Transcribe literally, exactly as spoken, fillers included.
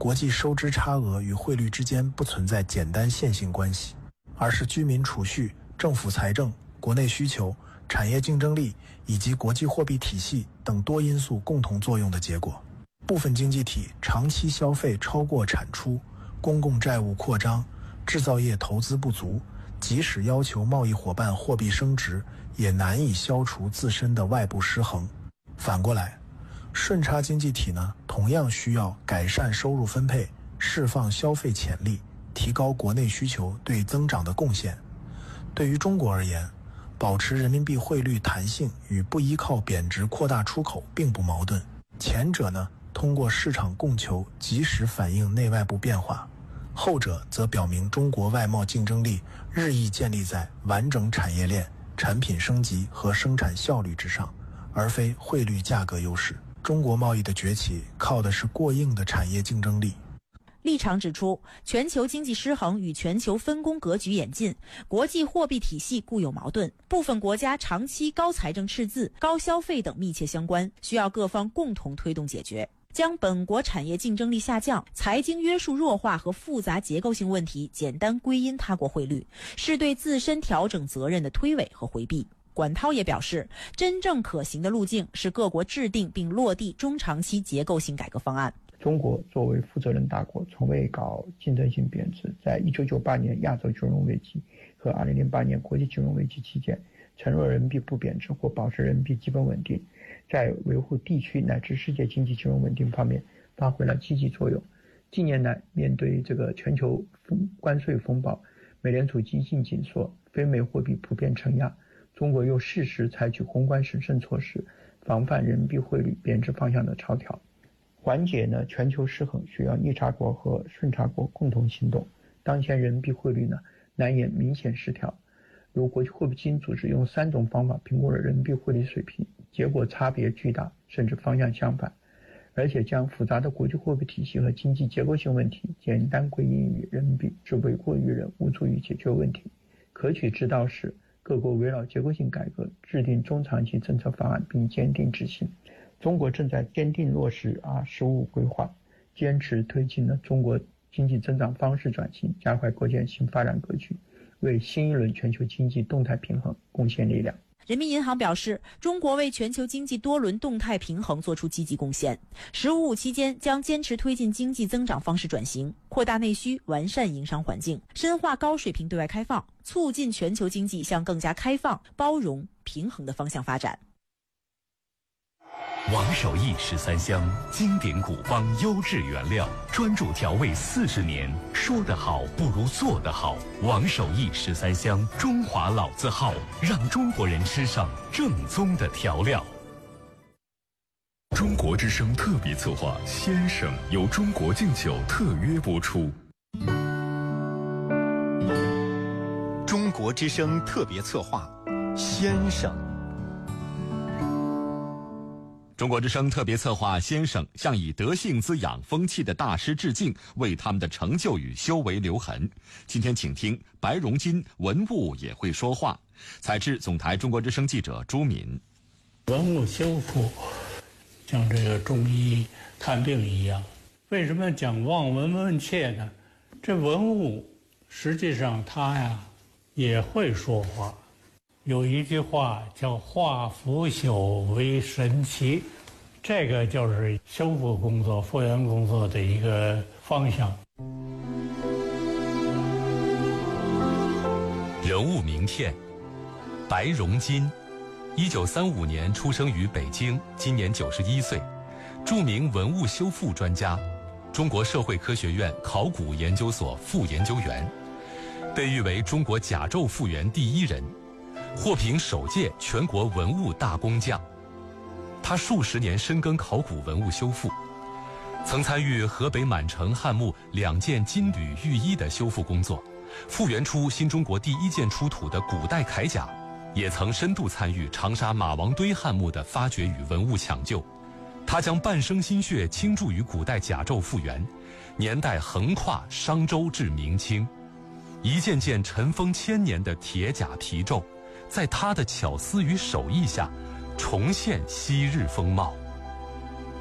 国际收支差额与汇率之间不存在简单线性关系，而是居民储蓄、政府财政、国内需求、产业竞争力以及国际货币体系等多因素共同作用的结果。部分经济体长期消费超过产出，公共债务扩张，制造业投资不足，即使要求贸易伙伴货币升值，也难以消除自身的外部失衡。反过来，顺差经济体呢，同样需要改善收入分配，释放消费潜力，提高国内需求对增长的贡献。对于中国而言，保持人民币汇率弹性与不依靠贬值扩大出口并不矛盾，前者呢，通过市场供求及时反映内外部变化，后者则表明中国外贸竞争力日益建立在完整产业链、产品升级和生产效率之上，而非汇率价格优势。中国贸易的崛起靠的是过硬的产业竞争力。 立场指出，全球经济失衡与全球分工格局演进、国际货币体系固有矛盾、部分国家长期高财政赤字、高消费等密切相关，需要各方共同推动解决。将本国产业竞争力下降、财经约束弱化和复杂结构性问题简单归因他国汇率，是对自身调整责任的推诿和回避。管涛也表示，真正可行的路径是各国制定并落地中长期结构性改革方案。 中国作为负责任大国，从未搞竞争性贬值。在一九九八年亚洲金融危机和二零零八年国际金融危机期间，承诺人民币不贬值或保持人民币基本稳定，在维护地区乃至世界经济金融稳定方面发挥了积极作用。近年来，面对这个全球关税风暴，美联储激进紧缩，非美货币普遍承压，中国又适时采取宏观审慎措施，防范人民币汇率贬值方向的超调。缓解呢全球失衡需要逆差国和顺差国共同行动。当前人民币汇率呢难言明显失调，如国际货币基金组织用三种方法评估了人民币汇率水平，结果差别巨大，甚至方向相反。而且将复杂的国际货币体系和经济结构性问题简单归因于人民币，只诿过于人，无助于解决问题。可取之道是各国围绕结构性改革制定中长期政策方案并坚定执行。中国正在坚定落实啊“十五”规划，坚持推进了中国经济增长方式转型，加快构建新发展格局，为新一轮全球经济动态平衡贡献力量。 人民银行表示，中国为全球经济多轮动态平衡作出积极贡献。十五五期间将坚持推进经济增长方式转型，扩大内需，完善营商环境，深化高水平对外开放，促进全球经济向更加开放、包容、平衡的方向发展。 王守义十三香，经典古方，优质原料，专注调味四十年。说得好不如做得好。王守义十三香，中华老字号，让中国人吃上正宗的调料。 中国之声特别策划《先生》由中国敬酒特约播出。 中国之声特别策划《先生》。 中国之声特别策划先生向以德性滋养风气的大师致敬，为他们的成就与修为留痕。今天请听白荣金文物也会说话，采制总台中国之声记者朱敏。 文物修复像这个中医看病一样，为什么讲望闻问切呢？这文物实际上它呀也会说话。有一句话叫化腐朽为神奇，这个就是修复工作、复原工作的一个方向。 人物名片：白荣金，一九三五年出生于北京，今年九十一岁，著名文物修复专家，中国社会科学院考古研究所副研究员，被誉为中国甲胄复原第一人，获评首届全国文物大工匠。他数十年深耕考古文物修复，曾参与河北满城汉墓两件金缕玉衣的修复工作，复原出新中国第一件出土的古代铠甲，也曾深度参与长沙马王堆汉墓的发掘与文物抢救。他将半生心血倾注于古代甲胄复原，年代横跨商周至明清，一件件尘封千年的铁甲皮胄，在他的巧思与手艺下重现昔日风貌。